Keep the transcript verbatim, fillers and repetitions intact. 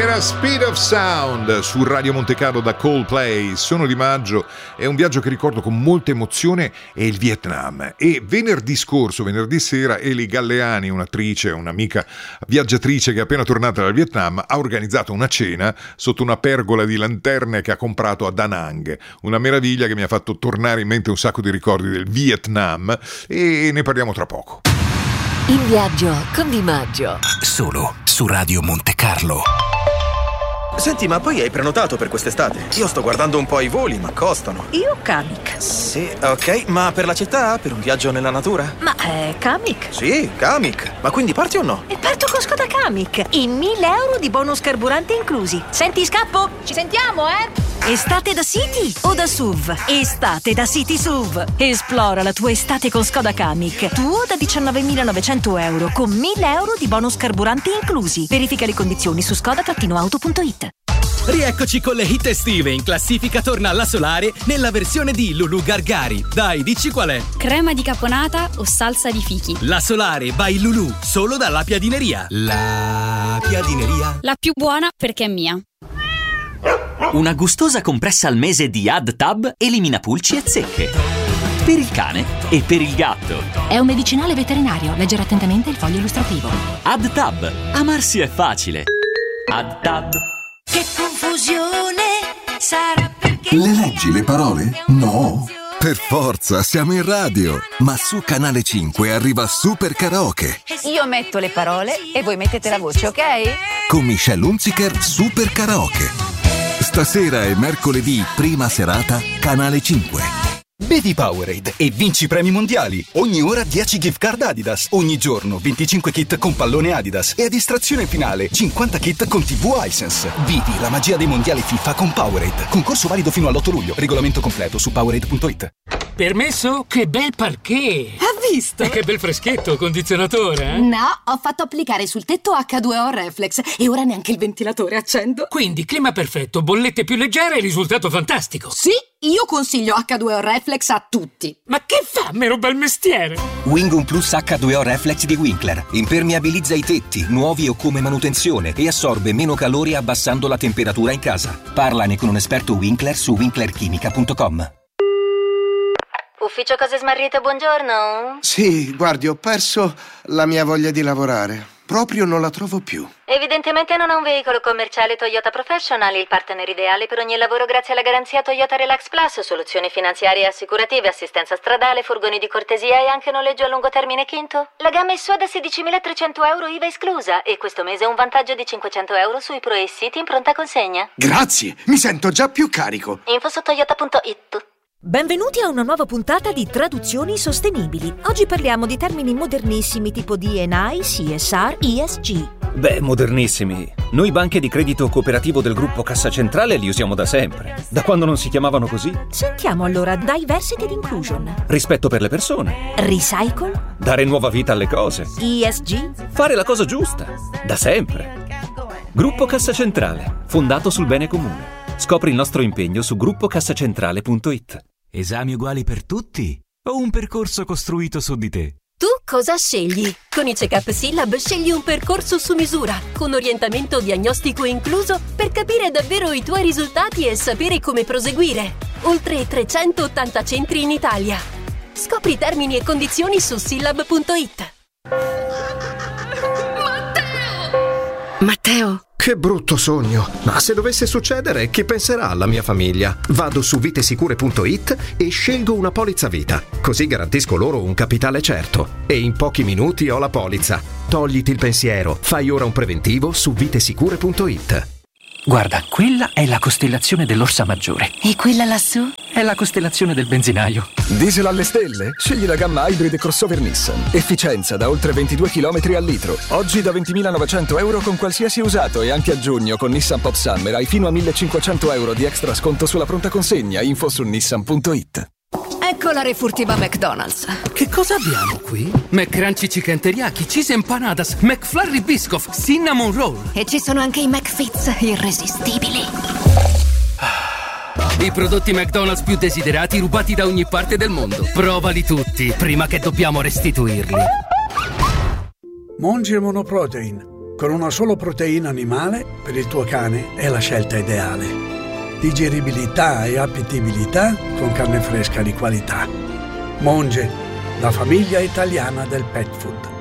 Era Speed of Sound su Radio Monte Carlo da Coldplay. Sono di maggio, è un viaggio che ricordo con molta emozione, è il Vietnam. E venerdì scorso, venerdì sera, Eli Galleani, un'attrice, un'amica viaggiatrice che è appena tornata dal Vietnam, ha organizzato una cena sotto una pergola di lanterne che ha comprato a Da Nang. Una meraviglia che mi ha fatto tornare in mente un sacco di ricordi del Vietnam, e ne parliamo tra poco. In viaggio con Di Maggio. Solo su Radio Monte Carlo. Senti, ma poi hai prenotato per quest'estate? Io sto guardando un po' i voli, ma costano. Io Kamiq. Sì, ok, ma per la città? Per un viaggio nella natura? Ma è Kamiq? Sì, Kamiq. Ma quindi parti o no? E parto con Skoda Kamiq. E mille euro di bonus carburante inclusi. Senti, scappo? Ci sentiamo, eh? Estate da City o da S U V? Estate da City S U V. Esplora la tua estate con Skoda Kamiq. Tuo da diciannovemilanovecento euro con mille euro di bonus carburante inclusi. Verifica le condizioni su skoda auto punto it. Rieccoci con le hit estive. In classifica torna alla Solare nella versione di Lulu Gargari. Dai, dici qual è? Crema di caponata o salsa di fichi? La Solare by Lulu, solo dalla Piadineria. La Piadineria. La più buona perché è mia. Una gustosa compressa al mese di AdTab elimina pulci e zecche. Per il cane e per il gatto. È un medicinale veterinario. Leggere attentamente il foglio illustrativo. AdTab. Amarsi è facile. AdTab. Che confusione sarà perché... Le leggi le parole? No. Per forza, siamo in radio. Ma su Canale cinque arriva Super Karaoke. Io metto le parole e voi mettete la voce, ok? Con Michelle Hunziker, Super Karaoke. Stasera è mercoledì, prima serata, Canale cinque. Bevi Powerade e vinci premi mondiali. Ogni ora dieci gift card Adidas. Ogni giorno venticinque kit con pallone Adidas. E a distrazione finale cinquanta kit con tivù Hisense. Vivi la magia dei mondiali FIFA con Powerade. Concorso valido fino all'otto luglio. Regolamento completo su powerade punto it. Permesso? Che bel parquet! Ha visto? E che bel freschetto, condizionatore, eh? No, ho fatto applicare sul tetto acca due o Reflex e ora neanche il ventilatore accendo. Quindi clima perfetto, bollette più leggere e risultato fantastico. Sì, io consiglio acca due o Reflex a tutti. Ma che fa, mero bel mestiere? Wingum Plus acca due o Reflex di Winkler. Impermeabilizza i tetti, nuovi o come manutenzione, e assorbe meno calore abbassando la temperatura in casa. Parlane con un esperto Winkler su winkler chimica punto com. Ufficio Cose Smarrite, buongiorno. Sì, guardi, ho perso la mia voglia di lavorare. Proprio non la trovo più. Evidentemente non ha un veicolo commerciale Toyota Professional, il partner ideale per ogni lavoro grazie alla garanzia Toyota Relax Plus, soluzioni finanziarie e assicurative, assistenza stradale, furgoni di cortesia e anche noleggio a lungo termine quinto. La gamma è sua da sedicimilatrecento euro I V A esclusa e questo mese un vantaggio di cinquecento euro sui Pro e City in pronta consegna. Grazie, mi sento già più carico. Info su toyota punto it. Benvenuti a una nuova puntata di Traduzioni Sostenibili. Oggi parliamo di termini modernissimi tipo D and I, C S R, E S G. Beh, modernissimi. Noi banche di credito cooperativo del gruppo Cassa Centrale li usiamo da sempre. Da quando non si chiamavano così. Sentiamo allora Diversity ed Inclusion. Rispetto per le persone. Recycle. Dare nuova vita alle cose. E S G. Fare la cosa giusta. Da sempre. Gruppo Cassa Centrale, fondato sul bene comune. Scopri il nostro impegno su gruppo cassacentrale punto it. Esami uguali per tutti o un percorso costruito su di te? Tu cosa scegli? Con i Check-up Syllab scegli un percorso su misura, con orientamento diagnostico incluso per capire davvero i tuoi risultati e sapere come proseguire. Oltre trecentottanta centri in Italia. Scopri termini e condizioni su syllab punto it. Matteo! Matteo! Che brutto sogno! Ma se dovesse succedere, chi penserà alla mia famiglia? Vado su vitesicure punto it e scelgo una polizza vita. Così garantisco loro un capitale certo. E in pochi minuti ho la polizza. Togliti il pensiero. Fai ora un preventivo su vitesicure punto it. Guarda, quella è la costellazione dell'Orsa Maggiore. E quella lassù? È la costellazione del benzinaio. Diesel alle stelle? Scegli la gamma Hybrid crossover Nissan. Efficienza da oltre ventidue chilometri al litro. Oggi da ventimilanovecento euro con qualsiasi usato e anche a giugno con Nissan Pop Summer hai fino a millecinquecento euro di extra sconto sulla pronta consegna. Info su nissan punto it. Ecco la refurtiva McDonald's. Che cosa abbiamo qui? McCrunchy Chicken Teriyaki, Cheese Empanadas, McFlurry Biscoff, Cinnamon Roll. E ci sono anche i McFits irresistibili. I prodotti McDonald's più desiderati rubati da ogni parte del mondo. Provali tutti prima che dobbiamo restituirli. Monge Monoprotein. Con una sola proteina animale, per il tuo cane è la scelta ideale. Digeribilità e appetibilità con carne fresca di qualità. Monge, la famiglia italiana del pet food.